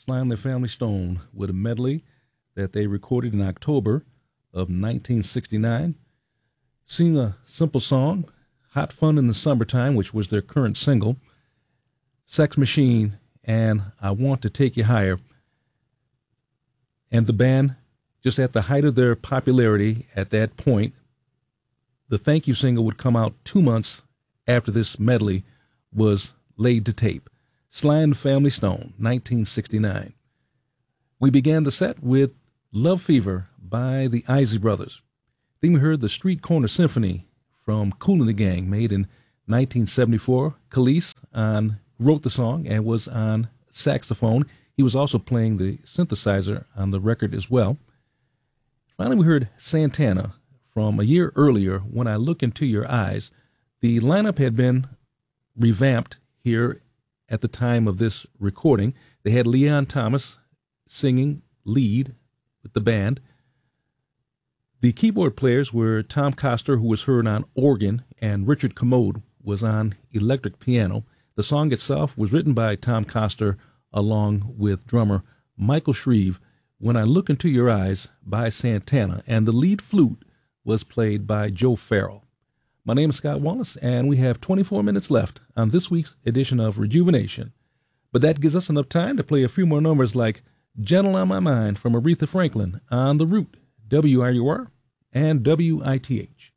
Sly and the Family Stone with a medley that they recorded in October of 1969. Sing a simple song, Hot Fun in the Summertime, which was their current single, Sex Machine, and I Want to Take You Higher. And the band, just at the height of their popularity at that point, the thank you single would come out 2 months after this medley was laid to tape. Sly and the Family Stone, 1969. We began the set with Love Fever by the Isley Brothers. Then we heard the Street Corner Symphony from Kool and the Gang, made in 1974. Khalees wrote the song and was on saxophone. He was also playing the synthesizer on the record as well. Finally, we heard Santana from a year earlier, When I Look Into Your Eyes. The lineup had been revamped here at the time of this recording. They had Leon Thomas singing lead with the band. The keyboard players were Tom Coster, who was heard on organ, and Richard Commode was on electric piano. The song itself was written by Tom Coster along with drummer Michael Shreve, When I Look Into Your Eyes by Santana, and the lead flute was played by Joe Farrell. My name is Scott Wallace, and we have 24 minutes left on this week's edition of Rejuvenation. But that gives us enough time to play a few more numbers like Gentle on My Mind from Aretha Franklin on The Root, WRUR, and WITH.